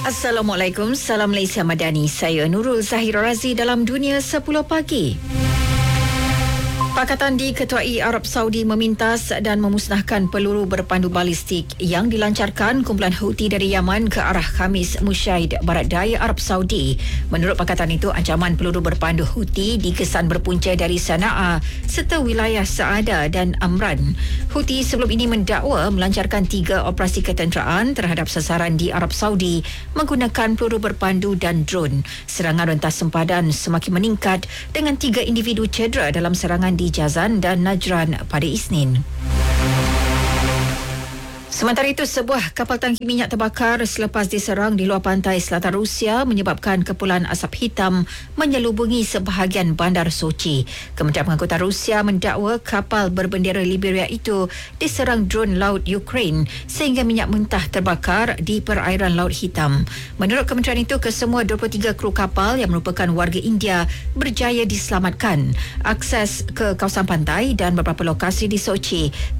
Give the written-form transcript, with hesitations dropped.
Assalamualaikum, salam Malaysia Madani. Saya Nurul Zahira Razi dalam Dunia 10 Pagi. Pakatan diketuai Arab Saudi memintas dan memusnahkan peluru berpandu balistik yang dilancarkan kumpulan Houthi dari Yaman ke arah Khamis Mushaid, barat daya Arab Saudi. Menurut pakatan itu, ancaman peluru berpandu Houthi dikesan berpunca dari Sana'a serta wilayah Saada dan Amran. Houthi sebelum ini mendakwa melancarkan 3 operasi ketenteraan terhadap sasaran di Arab Saudi menggunakan peluru berpandu dan drone. Serangan rentas sempadan semakin meningkat dengan 3 individu cedera dalam serangan di Jazan dan Najran pada Isnin. Sementara itu, sebuah kapal tangki minyak terbakar selepas diserang di luar pantai selatan Rusia menyebabkan kepulan asap hitam menyelubungi sebahagian bandar Sochi. Kementerian Pengangkutan Rusia mendakwa kapal berbendera Liberia itu diserang drone laut Ukraine sehingga minyak mentah terbakar di perairan Laut Hitam. Menurut kementerian itu, kesemua 23 kru kapal yang merupakan warga India berjaya diselamatkan. Akses ke kawasan pantai dan beberapa lokasi di Sochi